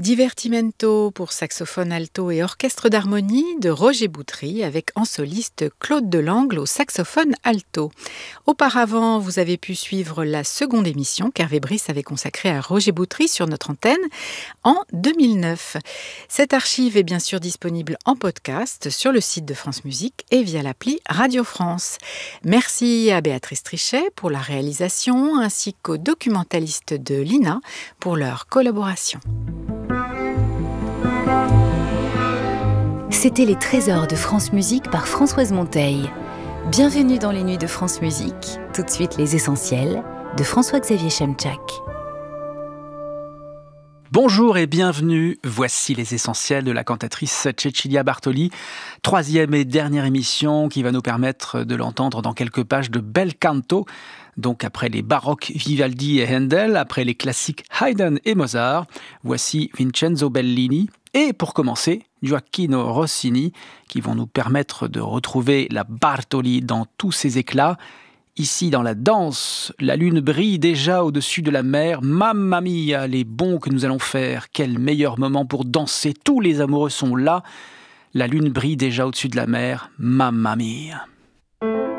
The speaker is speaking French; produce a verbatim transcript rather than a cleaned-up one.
Divertimento pour saxophone alto et orchestre d'harmonie de Roger Boutry avec en soliste Claude Delangle au saxophone alto. Auparavant, vous avez pu suivre la seconde émission qu'Hervé Brice avait consacrée à Roger Boutry sur notre antenne en deux mille neuf. Cette archive est bien sûr disponible en podcast sur le site de France Musique et via l'appli Radio France. Merci à Béatrice Trichet pour la réalisation ainsi qu'aux documentalistes de l'I N A pour leur collaboration. C'était les trésors de France Musique par Françoise Monteil. Bienvenue dans les nuits de France Musique. Tout de suite les essentiels de François-Xavier Chemchak. Bonjour et bienvenue, voici les essentiels de la cantatrice Cecilia Bartoli, troisième et dernière émission qui va nous permettre de l'entendre dans quelques pages de bel canto. Donc après les baroques Vivaldi et Handel, après les classiques Haydn et Mozart, voici Vincenzo Bellini et pour commencer, Gioacchino Rossini qui vont nous permettre de retrouver la Bartoli dans tous ses éclats. Ici, dans la danse, la lune brille déjà au-dessus de la mer. Mamma mia, les bons que nous allons faire. Quel meilleur moment pour danser. Tous les amoureux sont là. La lune brille déjà au-dessus de la mer. Mamma mia.